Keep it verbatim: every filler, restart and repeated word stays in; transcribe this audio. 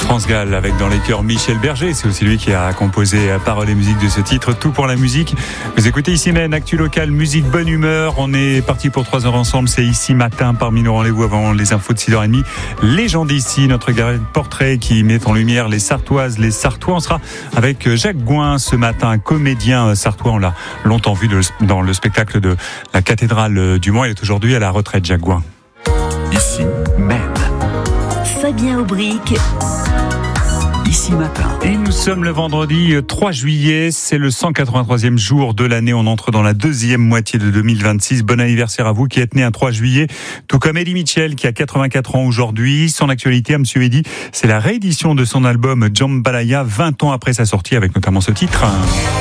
France Gall avec dans les chœurs Michel Berger, c'est aussi lui qui a composé paroles et musique de ce titre, Tout pour la musique. Vous écoutez Ici Même, actu local, musique, bonne humeur. On est parti pour trois heures ensemble, c'est Ici Matin parmi nos rendez-vous avant les infos de six heures trente. Les gens d'ici, notre galerie de portraits qui met en lumière les Sartoises, les Sartois. On sera avec Jacques Gouin ce matin, comédien sartois. On l'a longtemps vu dans le spectacle de la cathédrale du Mans. Il est aujourd'hui à la retraite, Jacques Gouin. Ici Même. Fabien Aubric. Ici Matin. Et nous sommes le vendredi trois juillet, c'est le cent quatre-vingt-troisième jour de l'année, on entre dans la deuxième moitié de deux mille vingt-six. Bon anniversaire à vous qui êtes né un trois juillet, tout comme Eddie Mitchell qui a quatre-vingt-quatre ans aujourd'hui. Son actualité à Monsieur Eddie, c'est la réédition de son album Jambalaya, vingt ans après sa sortie avec notamment ce titre.